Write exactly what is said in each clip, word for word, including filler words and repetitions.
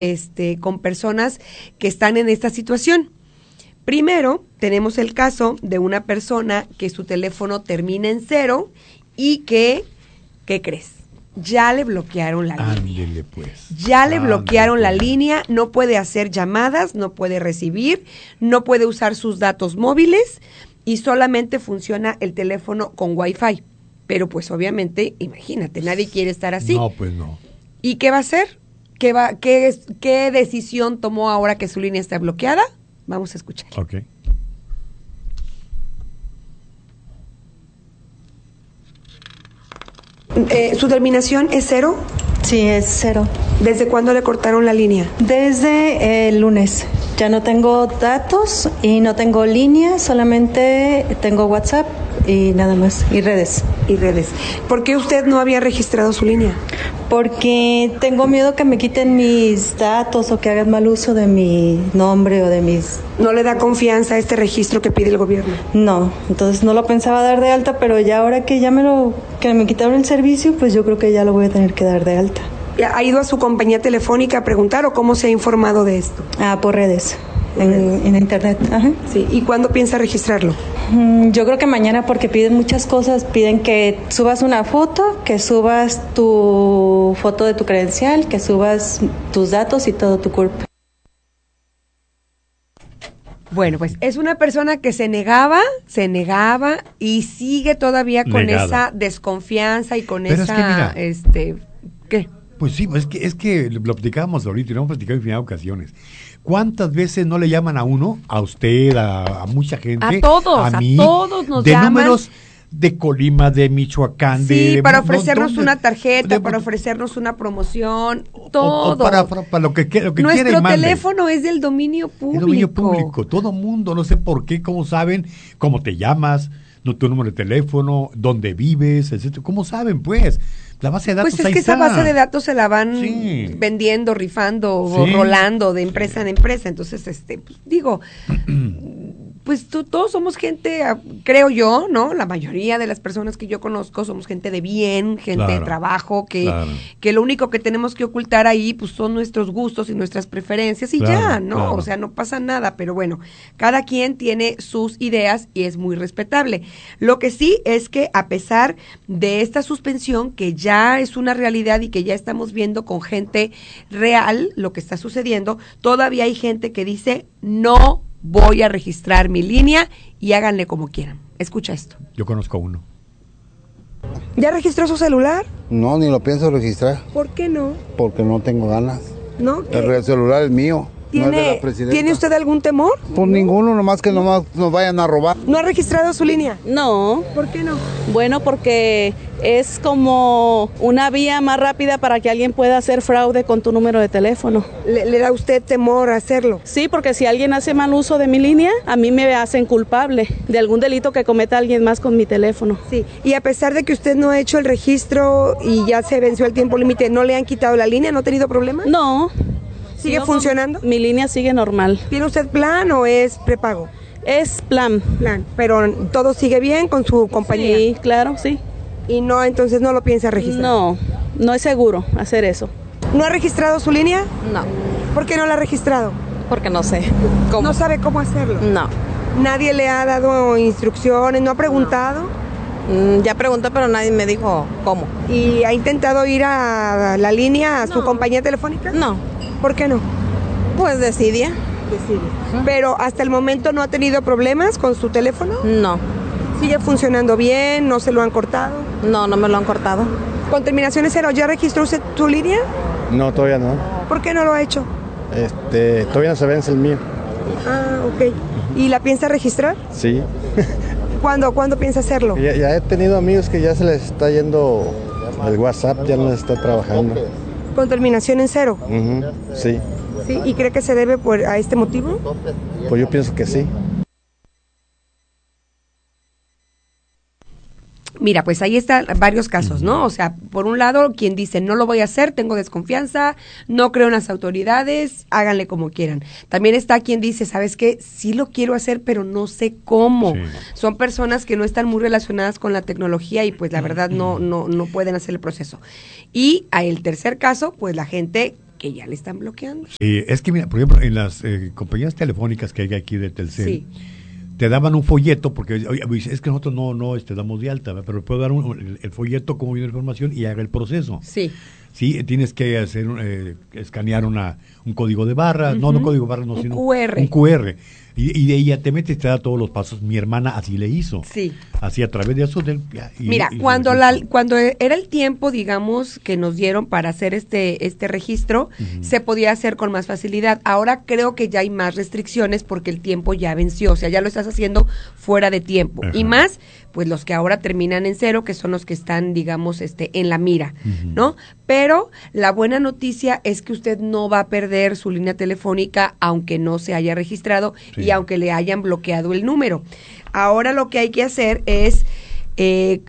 este, con personas que están en esta situación. Primero, tenemos el caso de una persona que su teléfono termina en cero y que, ¿qué crees? Ya le bloquearon la Ándele, línea. pues. Ya le Ándele, bloquearon pues. la línea, no puede hacer llamadas, no puede recibir, no puede usar sus datos móviles y solamente funciona el teléfono con Wi-Fi. Pero pues obviamente, imagínate, nadie quiere estar así. No, pues no. ¿Y qué va a hacer? ¿Qué, va, qué, es- qué decisión tomó ahora que su línea está bloqueada? Vamos a escuchar. Ok. Eh, ¿Su terminación es cero? Sí, es cero. ¿Desde cuándo le cortaron la línea? Desde el lunes. Ya no tengo datos y no tengo línea, solamente tengo WhatsApp y nada más, y redes. Y redes. ¿Por qué usted no había registrado su línea? Porque tengo miedo que me quiten mis datos o que hagan mal uso de mi nombre o de mis... ¿No le da confianza a este registro que pide el gobierno? No, entonces no lo pensaba dar de alta, pero ya ahora que ya me lo, que me quitaron el servicio, pues yo creo que ya lo voy a tener que dar de alta. ¿Ha ido a su compañía telefónica a preguntar o cómo se ha informado de esto? Ah, por redes, en, en internet. Ajá. Sí. ¿Y cuándo piensa registrarlo? Mm, Yo creo que mañana, porque piden muchas cosas. Piden que subas una foto, que subas tu foto de tu credencial, que subas tus datos y todo tu cuerpo. Bueno, pues es una persona que se negaba, se negaba y sigue todavía con Negada. esa desconfianza y con Pero es esa, que mira. este, ¿qué? Pues sí, es que, es que lo platicábamos ahorita y lo hemos platicado en infinidad de ocasiones. ¿Cuántas veces no le llaman a uno, a usted, a, a mucha gente? A todos, a mí, todos nos de llaman. números de Colima, de Michoacán, de... Sí, de- para no, ofrecernos ¿dónde? una tarjeta, De- para ofrecernos una promoción, o- todo. o para, para, para lo que, que- lo que quiera y Nuestro mande. teléfono es del dominio público. Es dominio público, todo mundo, no sé por qué, cómo saben, cómo te llamas, no, tu número de teléfono, dónde vives, etcétera. ¿Cómo saben, pues? La base de datos Pues es ahí que esa está. base de datos se la van Sí. vendiendo, rifando, o Sí. rolando de empresa en empresa. Entonces, este, pues, digo, pues tú- todos somos gente, ah, creo yo, ¿no? La mayoría de las personas que yo conozco somos gente de bien, gente de Claro. trabajo, que, Claro. que lo único que tenemos que ocultar ahí, pues son nuestros gustos y nuestras preferencias y Claro, ya, ¿no? claro. O sea, no pasa nada, pero bueno, cada quien tiene sus ideas y es muy respetable. Lo que sí es que a pesar de esta suspensión, que ya es una realidad y que ya estamos viendo con gente real lo que está sucediendo, todavía hay gente que dice, no voy a registrar mi línea y háganle como quieran. Escucha esto. Yo conozco a uno. ¿Ya registró su celular? No, ni lo pienso registrar, ¿Por qué no? porque no tengo ganas. ¿No? ¿Qué? El celular es mío, no es de ¿Tiene, la presidenta. ¿Tiene usted algún temor? Por ninguno, nomás que nomás nos vayan a robar. ¿No ha registrado su línea? No, ¿Por qué no? bueno, porque es como una vía más rápida para que alguien pueda hacer fraude con tu número de teléfono. ¿Le, le da a usted temor a hacerlo? Sí, porque si alguien hace mal uso de mi línea, a mí me hacen culpable de algún delito que cometa alguien más con mi teléfono. Sí, y a pesar de que usted no ha hecho el registro y ya se venció el tiempo límite, ¿no le han quitado la línea? ¿No ha tenido problemas? No. ¿Sigue sigo con- funcionando? Mi línea sigue normal. ¿Tiene usted plan o es prepago? Es plan. Plan, pero todo sigue bien con su compañía. Sí, claro, sí. Y no, entonces no lo piensa registrar. No, no es seguro hacer eso. ¿No ha registrado su línea? No, ¿Por qué no la ha registrado? porque no sé cómo. No sabe cómo hacerlo. No. Nadie le ha dado instrucciones, no ha preguntado. Mm, ya pregunté, pero nadie me dijo cómo. ¿Y ha intentado ir a la línea, a su No. compañía telefónica? No, ¿Por qué no? pues decidí. Pero hasta el momento no ha tenido problemas con su teléfono. No, ¿Sigue funcionando bien? ¿No se lo han cortado? no, no me lo han cortado. Con terminaciones cero, ¿ya registró usted su línea? No, todavía no. ¿Por qué no lo ha hecho? Este, todavía no se vence el mío. Ah, ok. ¿Y la piensa registrar? Sí. ¿Cuándo, ¿cuándo piensa hacerlo? Ya, ya he tenido amigos que ya se les está yendo el WhatsApp, ya no les está trabajando. Con terminación en cero. Ujú, sí, ¿Sí? ¿Y cree que se debe por, a este motivo? pues yo pienso que sí. Mira, pues ahí están varios casos, ¿no? O sea, por un lado, quien dice, no lo voy a hacer, tengo desconfianza, no creo en las autoridades, háganle como quieran. También está quien dice, ¿sabes qué? Sí lo quiero hacer, pero no sé cómo. Sí. Son personas que no están muy relacionadas con la tecnología y pues la verdad no, no, no pueden hacer el proceso. Y a el tercer caso, pues la gente que ya le están bloqueando. Eh, es que, mira, por ejemplo, en las eh, compañías telefónicas que hay aquí de Telcel, Sí. te daban un folleto, porque oye, es que nosotros no no este, damos de alta, ¿verdad? Pero puedo dar un, el, el folleto como viene la información y haga el proceso. Sí. Sí, tienes que hacer, eh, escanear una, un código de barra, Uh-huh. no, no código de barra, no, Un sino cu erre. un cu erre. Y, y de ahí ya te metes y te da todos los pasos. Mi hermana así le hizo. Sí. Así a través de eso. Del, y, Mira, y cuando y- la cuando era el tiempo, digamos, que nos dieron para hacer este este registro, Ujú. se podía hacer con más facilidad. Ahora creo que ya hay más restricciones porque el tiempo ya venció, o sea, ya lo estás haciendo fuera de tiempo. Ajá. Y más, pues los que ahora terminan en cero, que son los que están, digamos, este en la mira, Ujú. ¿no? Pero la buena noticia es que usted no va a perder su línea telefónica aunque no se haya registrado Sí. y aunque le hayan bloqueado el número. Ahora lo que hay que hacer es eh,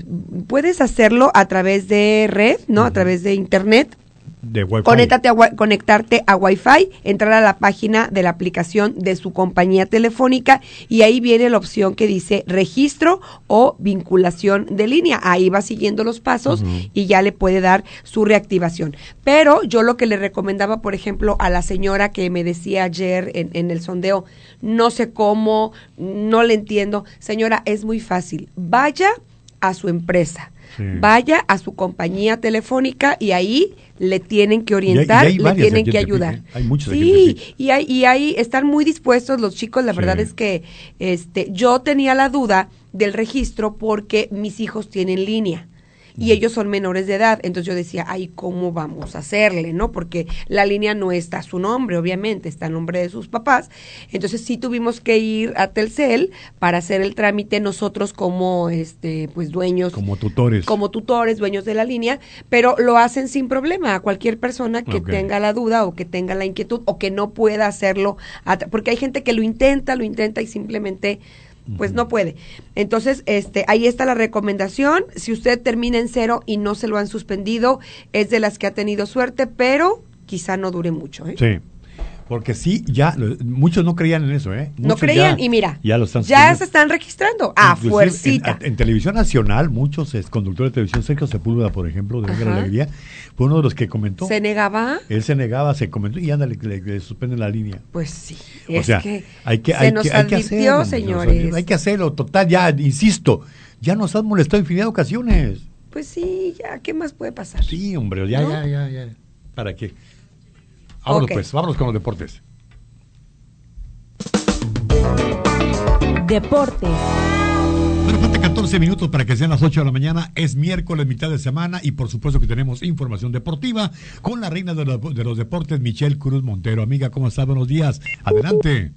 puedes hacerlo a través de red, ¿no? A Ujú. través de internet. de Wi-Fi. Conéctate a, wi- conectarte a Wi-Fi, entrar a la página de la aplicación de su compañía telefónica y ahí viene la opción que dice registro o vinculación de línea. Ahí va siguiendo los pasos Ujú. y ya le puede dar su reactivación. Pero yo lo que le recomendaba, por ejemplo, a la señora que me decía ayer en, en el sondeo, no sé cómo, no le entiendo. Señora, es muy fácil. Vaya a su empresa. Sí. Vaya a su compañía telefónica y ahí le tienen que Y orientar, hay- y hay le varias tienen aquí en que Tepic, ayudar. ¿eh? Hay muchas aquí en Sí, Tepic. y hay, y hay, están muy dispuestos los chicos, la Sí. verdad es que este, yo tenía la duda del registro porque mis hijos tienen línea. Y ellos son menores de edad, entonces yo decía, ay, ¿cómo vamos a hacerle, no? Porque la línea no está a su nombre, obviamente, está a nombre de sus papás. Entonces sí tuvimos que ir a Telcel para hacer el trámite nosotros como, este, pues dueños, Como tutores. como tutores, dueños de la línea, pero lo hacen sin problema a cualquier persona que Ok. tenga la duda o que tenga la inquietud o que no pueda hacerlo, a tra- porque hay gente que lo intenta, lo intenta y simplemente pues no puede. Entonces, este, ahí está la recomendación. Si usted termina en cero y no se lo han suspendido, es de las que ha tenido suerte, pero quizá no dure mucho, ¿eh? Sí. Porque sí, ya, lo- muchos no creían en eso, ¿eh? No Muchos creían, ya- y mira, ya, lo están ya suspendiendo. se están registrando. Ah, Inclusive fuercita. En, en televisión nacional, muchos eh, conductores de televisión, Sergio Sepúlveda, por ejemplo, de Venga la Ajá. Alegría, fue uno de los que comentó. ¿Se negaba? Él se negaba, se comentó y anda, le, le- le suspenden la línea. Pues sí. O Es sea, que hay que, se hay nos que, hay que advirtió, hacerlo, señores. Hay que hacerlo, total, ya, insisto, ya nos han molestado en infinidad de ocasiones. Pues sí, ya, ¿qué más puede pasar? Sí, hombre, ya, ¿No? ya, ya, ya. ¿Para qué? Vámonos Ok. pues, vámonos con los deportes. Deportes. Bueno, falta catorce minutos para que sean las ocho de la mañana. Es miércoles, mitad de semana, y por supuesto que tenemos información deportiva con la reina de los, de los deportes, Michelle Cruz Montero. Amiga, ¿cómo estás? Buenos días. Adelante.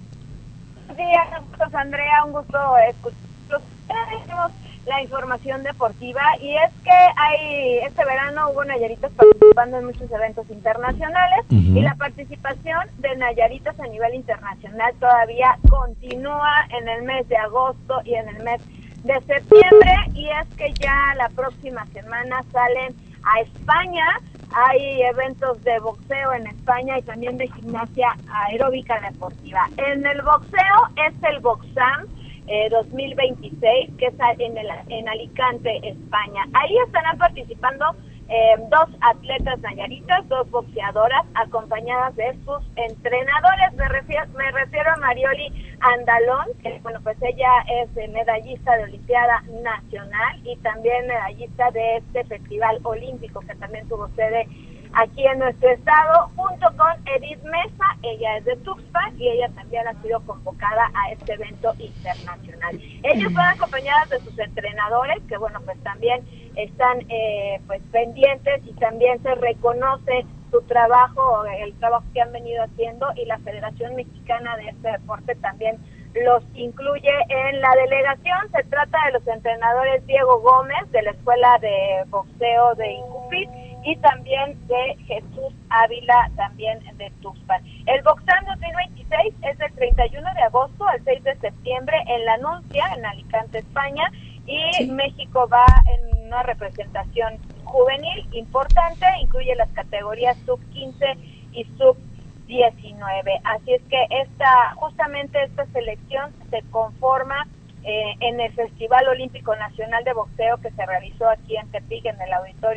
Buenos días, pues, Andrea, un gusto escucharlos. Tenemos la información deportiva y es que hay este verano hubo nayaritas participando en muchos eventos internacionales. Uh-huh. Y la participación de nayaritas a nivel internacional todavía continúa en el mes de agosto y en el mes de septiembre, y es que ya la próxima semana salen a España. Hay eventos de boxeo en España y también de gimnasia aeróbica deportiva. En el boxeo es el Boxam eh, dos mil veintiséis, que es en, el, en Alicante, España. Ahí estarán participando eh, dos atletas nayaritas, dos boxeadoras, acompañadas de sus entrenadores. Me refiero, me refiero a Marioli Andalón, que bueno, pues ella es eh, medallista de Olimpiada Nacional y también medallista de este Festival Olímpico que también tuvo sede aquí en nuestro estado, junto con Edith Mesa. Ella es de Tuxpan y ella también ha sido convocada a este evento internacional. Ellas van acompañadas de sus entrenadores, que bueno, pues también están eh, pues pendientes, y también se reconoce su trabajo, el trabajo que han venido haciendo, y la Federación Mexicana de este deporte también los incluye en la delegación. Se trata de los entrenadores Diego Gómez, de la Escuela de Boxeo de Incupit, y también de Jesús Ávila, también de Tuxpan. El Boxam dos mil veintiséis es del treinta y uno de agosto al seis de septiembre en La Nuncia, en Alicante, España, y sí. México va en una representación juvenil importante, incluye las categorías sub quince y sub diecinueve. Así es que esta, justamente esta selección se conforma eh, en el Festival Olímpico Nacional de Boxeo que se realizó aquí en Tepic, en el Auditorio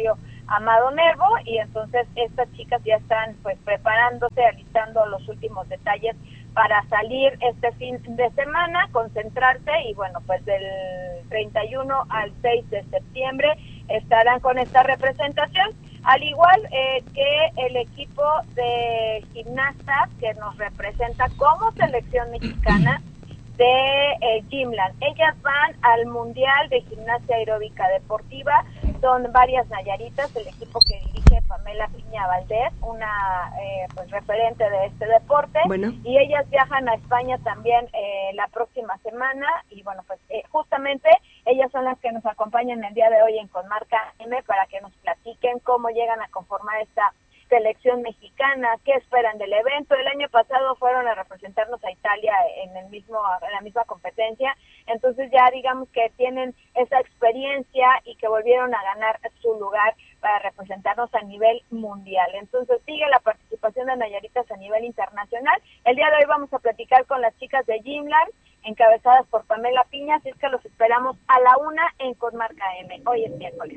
Amado Nervo, y entonces estas chicas ya están pues preparándose, alistando los últimos detalles para salir este fin de semana, concentrarse, y bueno, pues del treinta y uno al seis de septiembre estarán con esta representación, al igual eh, que el equipo de gimnastas que nos representa como selección mexicana de eh, Gymland. Ellas van al Mundial de Gimnasia Aeróbica Deportiva, son varias nayaritas, el equipo que dirige Pamela Piña Valdés, una eh, pues referente de este deporte, bueno. y ellas viajan a España también eh, la próxima semana, y bueno, pues eh, justamente ellas son las que nos acompañan el día de hoy en Conmarca M para que nos platiquen cómo llegan a conformar esta selección mexicana, qué esperan del evento. El año pasado fueron a representarnos a Italia en el mismo en la misma competencia, entonces ya digamos que tienen esa experiencia y que volvieron a ganar su lugar para representarnos a nivel mundial. Entonces sigue la participación de nayaritas a nivel internacional. El día de hoy vamos a platicar con las chicas de Gymland, encabezadas por Pamela Piña, así es que los esperamos a la una en Conmarca M. Hoy es miércoles.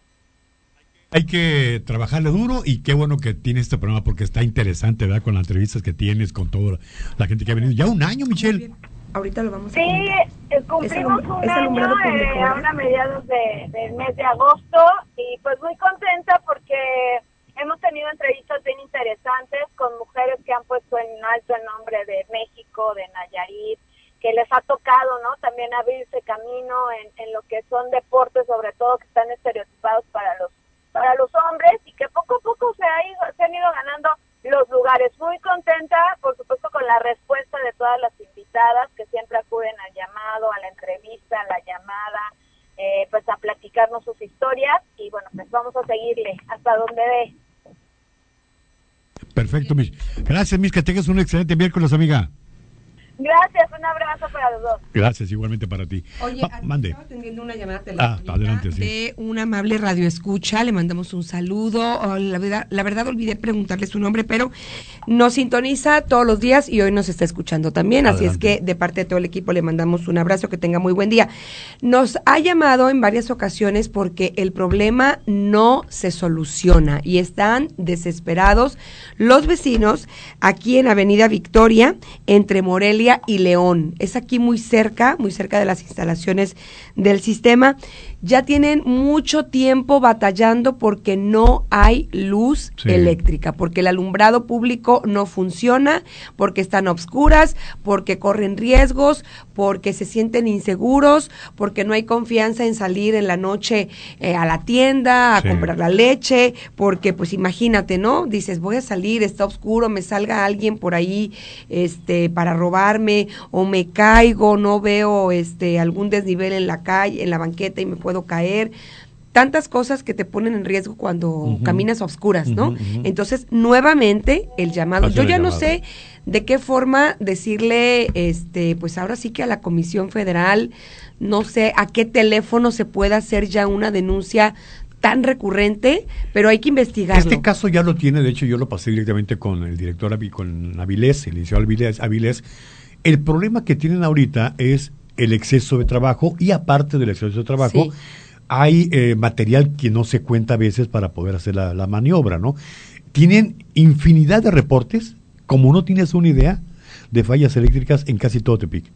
Hay que trabajarle duro, y qué bueno que tiene este programa porque está interesante, ¿verdad? Con las entrevistas que tienes, con toda la gente que ha venido. Ya un año, Michelle. Ahorita lo vamos a Sí, eh, cumplimos alum- un año alumbrado público, eh, ¿verdad? ahora a mediados de, del mes de agosto, y pues muy contenta porque hemos tenido entrevistas bien interesantes con mujeres que han puesto en alto el nombre de México, de Nayarit, que les ha tocado, ¿no? También abrirse camino en, en lo que son deportes, sobre todo que están estereotipados para los para los hombres, y que poco a poco se, ha ido, se han ido ganando los lugares. Muy contenta, por supuesto, con la respuesta de todas las invitadas que siempre acuden al llamado, a la entrevista, a la llamada, eh, pues a platicarnos sus historias, y bueno, pues vamos a seguirle hasta donde dé. Perfecto, Mich. Gracias, Mich, que tengas un excelente miércoles, amiga. Gracias, un abrazo para los dos. Gracias, igualmente para ti. Oye, Ah, mande. estaba teniendo una llamada telefónica Ah, adelante, sí. de una amable radioescucha, le mandamos un saludo. Oh, la verdad, la verdad olvidé preguntarle su nombre, pero nos sintoniza todos los días y hoy nos está escuchando también, así Adelante. es que de parte de todo el equipo le mandamos un abrazo, que tenga muy buen día. Nos ha llamado en varias ocasiones porque el problema no se soluciona y están desesperados los vecinos aquí en Avenida Victoria, entre Morelia y León. Es aquí muy cerca, muy cerca de las instalaciones del sistema. Ya tienen mucho tiempo batallando porque no hay luz Sí. eléctrica, porque el alumbrado público no funciona, porque están a obscuras, porque corren riesgos, porque se sienten inseguros, porque no hay confianza en salir en la noche eh, a la tienda a Sí. comprar la leche, porque pues imagínate, ¿no? Dices, voy a salir, está oscuro, me salga alguien por ahí este para robarme, o me caigo, no veo este algún desnivel en la calle, en la banqueta, y me puedo caer. Tantas cosas que te ponen en riesgo cuando Ujú. caminas a oscuras, ¿no? Ujú, ujú. Entonces, nuevamente el llamado. Hacer Yo el ya no llamado. sé de qué forma decirle, este, pues ahora sí que a la Comisión Federal, no sé a qué teléfono se puede hacer ya una denuncia tan recurrente, pero hay que investigarlo. Este caso ya lo tiene, de hecho yo lo pasé directamente con el director, Avi- con Avilés, el licenciado Avilés, Avilés. El problema que tienen ahorita es el exceso de trabajo, y aparte del exceso de trabajo, Sí. hay eh, material que no se cuenta a veces para poder hacer la, la maniobra, ¿no? Tienen infinidad de reportes, como no tienes una idea, de fallas eléctricas en casi todo Tepic.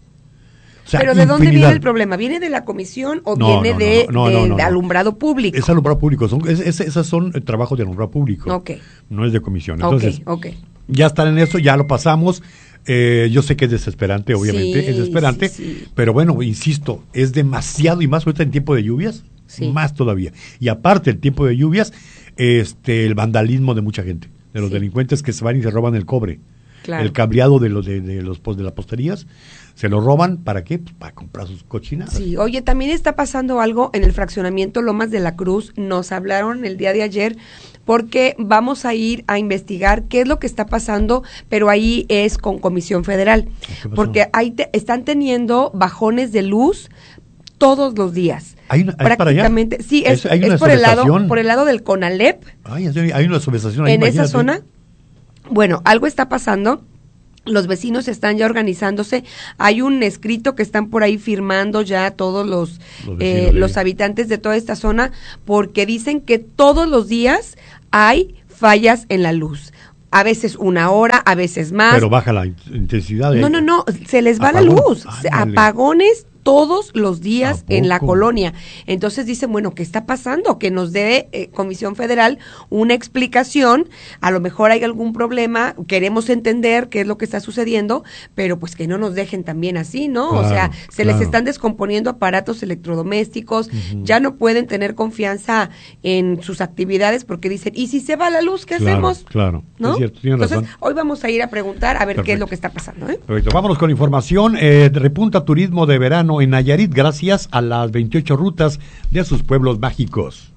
O sea, pero ¿de dónde infinidad. viene el problema? ¿Viene de la comisión o No, viene no, no, de, no, no, del no, no, no. alumbrado público? Es alumbrado público, son, es, es- esas son eh, trabajos de alumbrado público. Ok. No es de comisión. Entonces, ok, ok. ya están en eso, ya lo pasamos. Eh, yo sé que es desesperante, obviamente, Sí, es desesperante, sí, sí. pero bueno, insisto, es demasiado, y más ahorita en tiempo de lluvias, Sí. más todavía. Y aparte el tiempo de lluvias, este, el vandalismo de mucha gente, de los Sí. delincuentes que se van y se roban el cobre, Claro. el cableado de los de, de los pos- de las posterías, se lo roban, ¿para qué? Pues para comprar sus cochinadas. Sí, oye, también está pasando algo en el fraccionamiento Lomas de la Cruz. Nos hablaron el día de ayer porque vamos a ir a investigar qué es lo que está pasando, pero ahí es con Comisión Federal, pasó? porque ahí te- están teniendo bajones de luz todos los días. ¿Hay una- es para allá? Prácticamente, sí, es, ¿Es- hay una es por el lado subestación? por el lado del CONALEP. Ay, hay una subestación ahí, En esa imagínate. zona, bueno, algo está pasando Los vecinos están ya organizándose. Hay un escrito que están por ahí firmando ya todos los, los, eh, los habitantes de toda esta zona, porque dicen que todos los días hay fallas en la luz. A veces una hora, a veces más. Pero baja la intensidad. De no, no, no, se les va Apagón. la luz. Ándale. Apagones todos los días en la colonia. Entonces dicen, bueno, ¿qué está pasando? Que nos dé eh, Comisión Federal una explicación. A lo mejor hay algún problema, queremos entender qué es lo que está sucediendo, pero pues que no nos dejen también así, ¿no? Claro, o sea, se claro. les están descomponiendo aparatos electrodomésticos, uh-huh. ya no pueden tener confianza en sus actividades porque dicen, ¿y si se va la luz, qué claro, hacemos? Claro, ¿no? Es cierto, tienes Entonces, razón. Hoy vamos a ir a preguntar a ver Perfecto. qué es lo que está pasando, ¿eh? Perfecto, vámonos con información. Eh, repunta turismo de verano en Nayarit gracias a las veintiocho rutas de sus pueblos mágicos.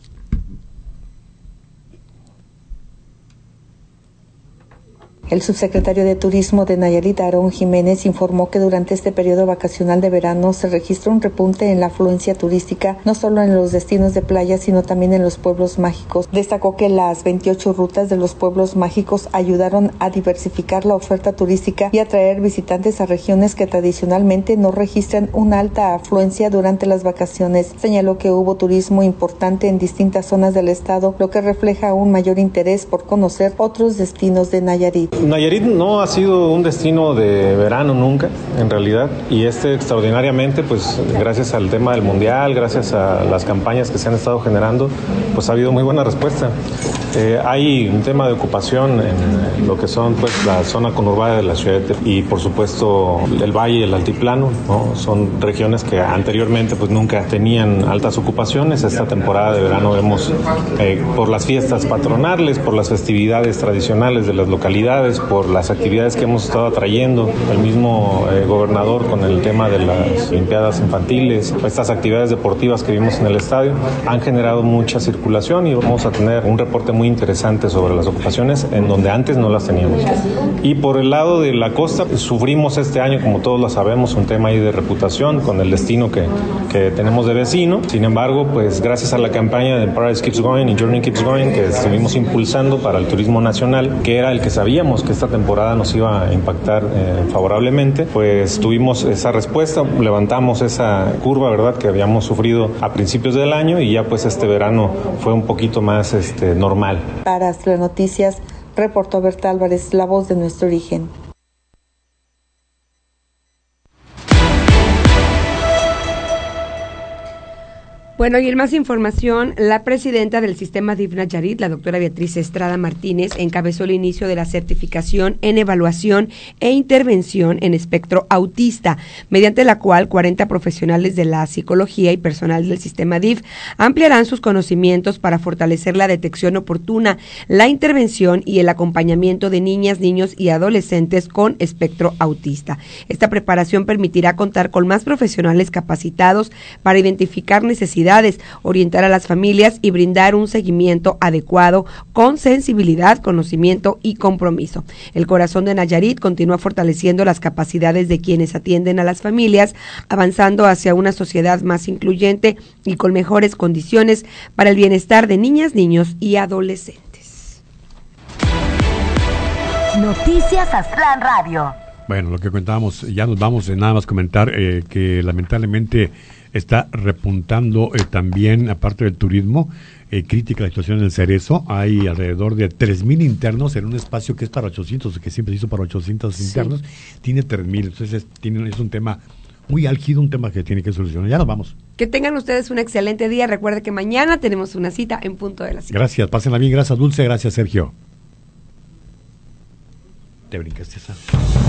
El subsecretario de Turismo de Nayarit, Aarón Jiménez, informó que durante este periodo vacacional de verano se registra un repunte en la afluencia turística, no solo en los destinos de playa, sino también en los pueblos mágicos. Destacó que las veintiocho rutas de los pueblos mágicos ayudaron a diversificar la oferta turística y atraer visitantes a regiones que tradicionalmente no registran una alta afluencia durante las vacaciones. Señaló que hubo turismo importante en distintas zonas del estado, lo que refleja un mayor interés por conocer otros destinos de Nayarit. Nayarit no ha sido un destino de verano nunca, en realidad, y este extraordinariamente, pues gracias al tema del mundial, gracias a las campañas que se han estado generando, pues ha habido muy buena respuesta. Eh, hay un tema de ocupación en lo que son pues la zona conurbada de la ciudad y por supuesto el valle y el altiplano, ¿no? Son regiones que anteriormente pues nunca tenían altas ocupaciones. Esta temporada de verano vemos eh, por las fiestas patronales, por las festividades tradicionales de las localidades, por las actividades que hemos estado atrayendo, el mismo eh, gobernador con el tema de las Olimpiadas infantiles, estas actividades deportivas que vimos en el estadio, han generado mucha circulación y vamos a tener un reporte muy interesante sobre las ocupaciones en donde antes no las teníamos. Y por el lado de la costa, pues, sufrimos este año, como todos lo sabemos, un tema ahí de reputación con el destino que, que tenemos de vecino. Sin embargo, pues gracias a la campaña de Paradise Keeps Going y Journey Keeps Going que estuvimos impulsando para el turismo nacional, que era el que sabíamos que esta temporada nos iba a impactar eh, favorablemente, pues tuvimos esa respuesta, levantamos esa curva, ¿verdad?, que habíamos sufrido a principios del año y ya pues este verano fue un poquito más este, normal. Para Astro Noticias, reportó Berta Álvarez, la voz de nuestro origen. Bueno, y en más información, la presidenta del Sistema D I F Nayarit, la doctora Beatriz Estrada Martínez, encabezó el inicio de la certificación en evaluación e intervención en espectro autista, mediante la cual cuarenta profesionales de la psicología y personal del Sistema D I F ampliarán sus conocimientos para fortalecer la detección oportuna, la intervención y el acompañamiento de niñas, niños y adolescentes con espectro autista. Esta preparación permitirá contar con más profesionales capacitados para identificar necesidades, orientar a las familias y brindar un seguimiento adecuado con sensibilidad, conocimiento y compromiso. El Corazón de Nayarit continúa fortaleciendo las capacidades de quienes atienden a las familias, avanzando hacia una sociedad más incluyente y con mejores condiciones para el bienestar de niñas, niños y adolescentes. Noticias Aztlán Radio. Bueno, lo que comentábamos, ya nos vamos a nada más comentar eh, que lamentablemente está repuntando eh, también, aparte del turismo, eh, crítica la situación en el Cerezo. Hay alrededor de tres mil internos en un espacio que es para ochocientos, que siempre se hizo para ochocientos sí. internos, tiene tres mil, entonces es, tiene, es un tema muy álgido, un tema que tiene que solucionar. Ya nos vamos. Que tengan ustedes un excelente día. Recuerde que mañana tenemos una cita en punto de la cita. Gracias, pásenla bien, gracias Dulce, gracias Sergio. Te brincaste esa.